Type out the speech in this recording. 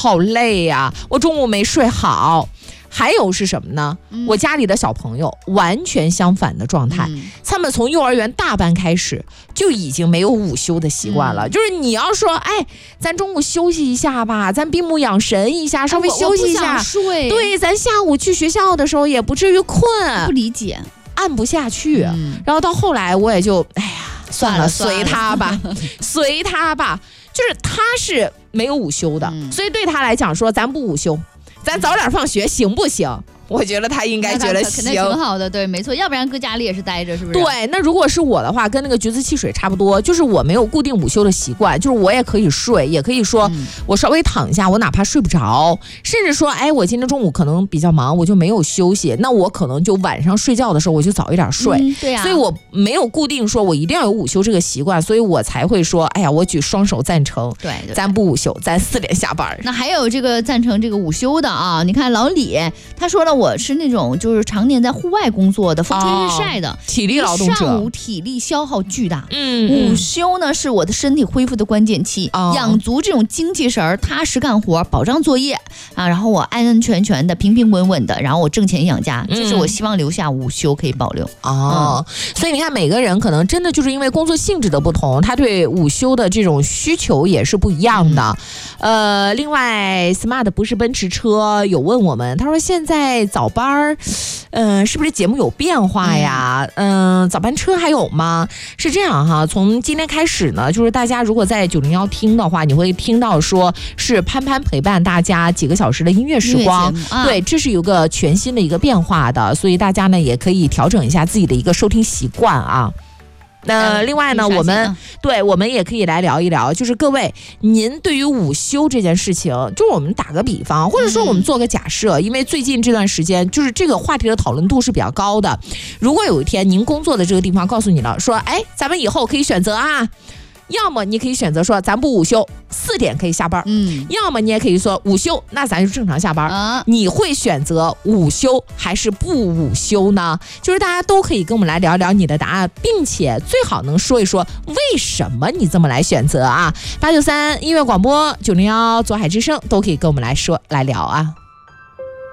好累呀，我中午没睡好。还有是什么呢？我家里的小朋友完全相反的状态，他们从幼儿园大班开始就已经没有午休的习惯了。就是你要说，哎，咱中午休息一下吧，咱闭目养神一下，稍微休息一下， 睡。 对，咱下午去学校的时候也不至于困。 不理解， 按不下去。然后到后来我也就，哎呀，算了，随他吧，随他吧。就是他是没有午休的，所以对他来讲说，咱不午休。咱早点放学行不行？我觉得他应该觉得行， 肯定挺好的，对，没错，要不然搁家里也是待着，是不是？ 对，那如果是我的话，跟那个橘子汽水差不多，就是我没有固定午休的习惯，就是我也可以睡，也可以说我稍微躺一下，我哪怕睡不着，甚至说，哎，我今天中午可能比较忙，我就没有休息，那我可能就晚上睡觉的时候我就早一点睡， 对啊， 所以我没有固定说我一定要有午休这个习惯，所以我才会说，哎呀，我举双手赞成， 对， 咱不午休，咱4点下班。 那还有这个赞成这个午休的啊，你看老李他说了，我是那种就是常年在户外工作的，风吹日晒的， 体力劳动者， 上午体力消耗巨大。午休呢是我的身体恢复的关键期，养足这种精气神，踏实干活，保障作业啊，然后我安安全全的、平平稳稳的，然后我挣钱养家，这是我希望留下午休可以保留。 所以你看，每个人可能真的就是因为工作性质的不同，他对午休的这种需求也是不一样的。另外 ，Smart 不是奔驰车有问我们，他说现在早班是不是节目有变化呀？早班车还有吗？是这样哈，从今天开始呢，就是大家如果在901听的话，你会听到说是潘潘陪伴大家几个小时的音乐时光。对，这是有个全新的一个变化的，所以大家呢也可以调整一下自己的一个收听习惯啊。另外呢，我们也可以来聊一聊，就是各位，您对于午休这件事情，就是我们打个比方，或者说我们做个假设，因为最近这段时间，就是这个话题的讨论度是比较高的。如果有一天您工作的这个地方告诉你了，说，哎，咱们以后可以选择啊。要么你可以选择说咱不午休，4点可以下班，要么你也可以说午休，那咱就正常下班。你会选择午休还是不午休呢？就是大家都可以跟我们来聊聊你的答案，并且最好能说一说为什么你这么来选择啊。893音乐广播901左海之声都可以跟我们来说来聊啊。